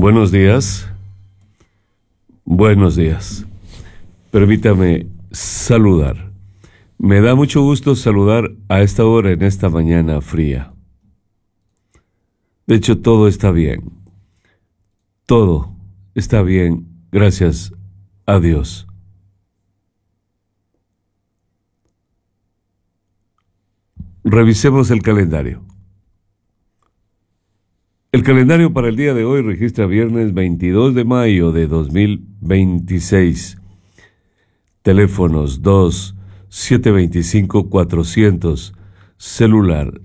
Buenos días. Buenos días. Permítame saludar. Me da mucho gusto saludar a esta hora en esta mañana fría. De hecho, todo está bien. Todo está bien, gracias a Dios. Revisemos el calendario. El calendario para el día de hoy registra viernes 22 de mayo de 2026. Teléfonos 2-725-400, celular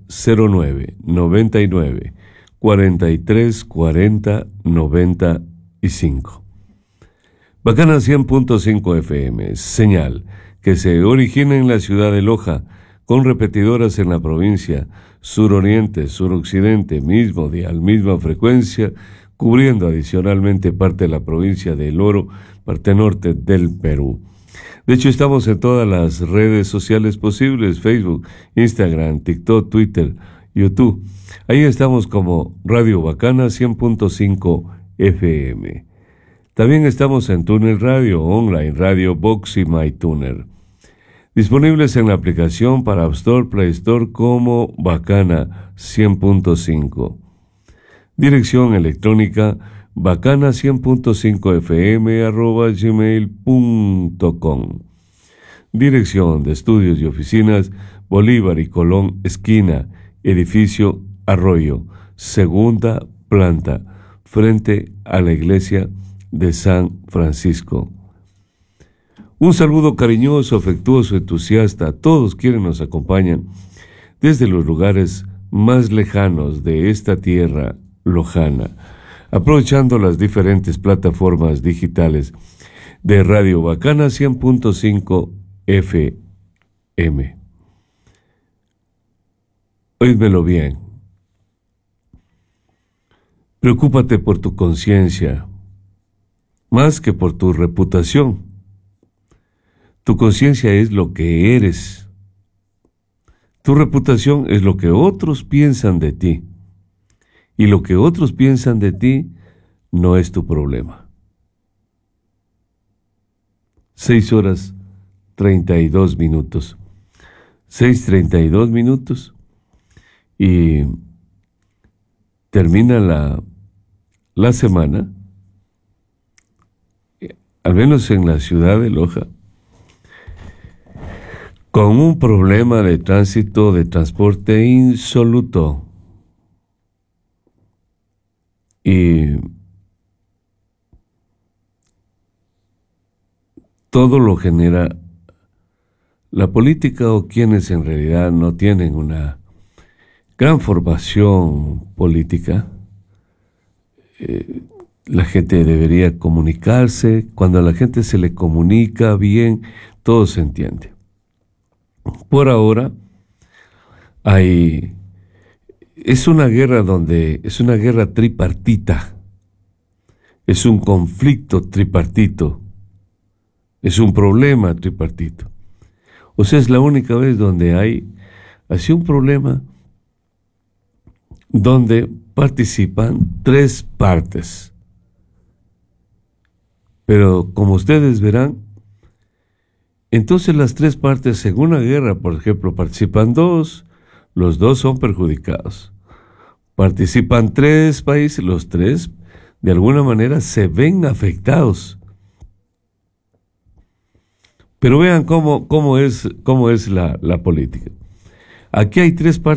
0999-4340-95. Bacana 100.5 FM, señal que se origina en la ciudad de Loja, con repetidoras en la provincia, suroriente, suroccidente, mismo dial, misma frecuencia, cubriendo adicionalmente parte de la provincia de El Oro, parte norte del Perú. De hecho, estamos en todas las redes sociales posibles: Facebook, Instagram, TikTok, Twitter, YouTube. Ahí estamos como Radio Bacana 100.5 FM. También estamos en Tuner Radio, Online Radio, Box y MyTuner. Disponibles en la aplicación para App Store, Play Store como Bacana 100.5. Dirección electrónica bacana100.5fm@gmail.com. Dirección de estudios y oficinas Bolívar y Colón esquina, edificio Arroyo, segunda planta, frente a la iglesia de San Francisco. Un saludo cariñoso, afectuoso, entusiasta a todos quienes nos acompañan desde los lugares más lejanos de esta tierra lojana, aprovechando las diferentes plataformas digitales de Radio Bacana 100.5 FM. Oídmelo bien. Preocúpate por tu conciencia, más que por tu reputación. Tu conciencia es lo que eres. Tu reputación es lo que otros piensan de ti. Y lo que otros piensan de ti no es tu problema. 6:32. 6:32 y termina la semana, al menos en la ciudad de Loja, con un problema de tránsito, de transporte insoluto. Y todo lo genera la política, o quienes en realidad no tienen una gran formación política. La gente debería comunicarse. Cuando a la gente se le comunica bien, todo se entiende. Por ahora es una guerra tripartita, es un conflicto tripartito, es un problema tripartito. O sea, es la única vez donde hay así un problema donde participan tres partes. Pero como ustedes verán, entonces las tres partes en una guerra, por ejemplo, participan dos, los dos son perjudicados. Participan tres países, los tres de alguna manera se ven afectados. Pero vean cómo es la política. Aquí hay tres partes